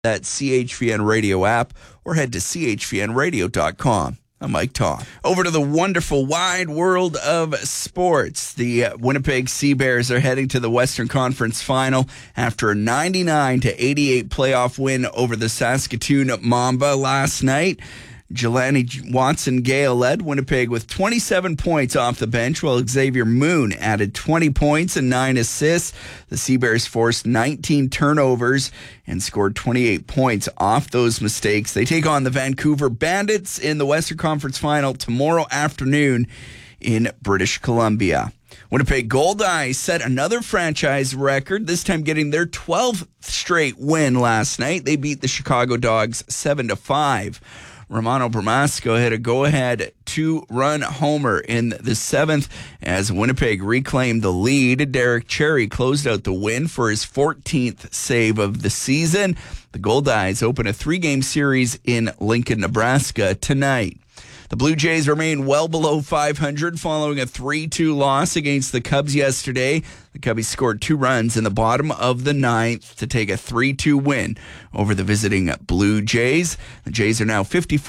that CHVN Radio app or head to chvnradio.com. I'm Mike Todd. Over to the wonderful wide world of sports. The Winnipeg Sea Bears are heading to the Western Conference Final after a 99-88 playoff win over the Saskatoon Mamba last night. Jelani Watson-Gale led Winnipeg with 27 points off the bench, while Xavier Moon added 20 points and 9 assists. The Sea Bears forced 19 turnovers and scored 28 points off those mistakes. They take on the Vancouver Bandits in the Western Conference Final tomorrow afternoon in British Columbia. Winnipeg Goldeyes set another franchise record, this time getting their 12th straight win last night. They beat the Chicago Dogs 7-5. Romano Bramasco hit a go-ahead 2-run homer in the 7th as Winnipeg reclaimed the lead. Derek Cherry closed out the win for his 14th save of the season. The Goldeyes open a 3-game series in Lincoln, Nebraska tonight. The Blue Jays remain well below 500 following a 3-2 loss against the Cubs yesterday. The Cubbies scored 2 runs in the bottom of the 9th to take a 3-2 win over the visiting Blue Jays. The Jays are now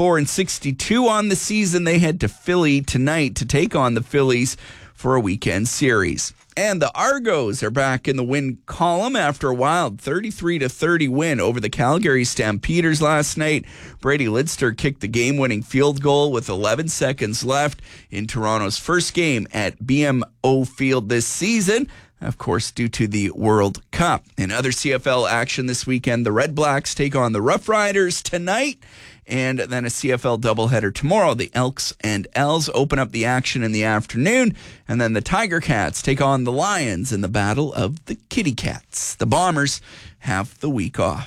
54-62 on the season. They head to Philly tonight to take on the Phillies for a weekend series. And the Argos are back in the win column after a wild 33-30 win over the Calgary Stampeders last night. Brady Lidster kicked the game-winning field goal with 11 seconds left in Toronto's first game at BMO Field this season, of course, due to the World Cup. In other CFL action this weekend, the Red Blacks take on the Rough Riders tonight, and then a CFL doubleheader tomorrow. The Elks and Els open up the action in the afternoon, and then the Tiger Cats take on the Lions in the Battle of the Kitty Cats. The Bombers have the week off.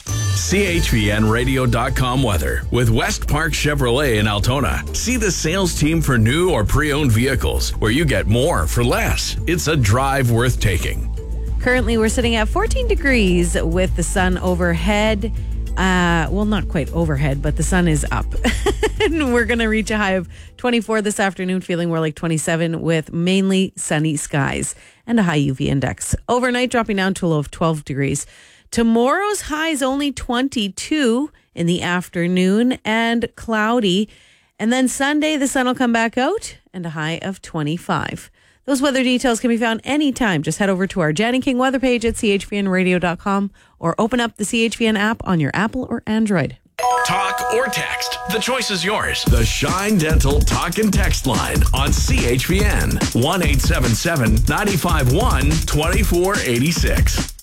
CHVNradio.com weather with West Park Chevrolet in Altona. See the sales team for new or pre-owned vehicles where you get more for less. It's a drive worth taking. Currently, we're sitting at 14 degrees with the sun overhead. Well, not quite overhead, but the sun is up. And we're going to reach a high of 24 this afternoon, feeling more like 27 with mainly sunny skies and a high UV index. Overnight, dropping down to a low of 12 degrees. Tomorrow's high is only 22 in the afternoon and cloudy. And then Sunday, the sun will come back out and a high of 25. Those weather details can be found anytime. Just head over to our Jan and King weather page at chvnradio.com or open up the CHVN app on your Apple or Android. Talk or text. The choice is yours. The Shine Dental Talk and Text line on CHVN. 1-877-951-2486.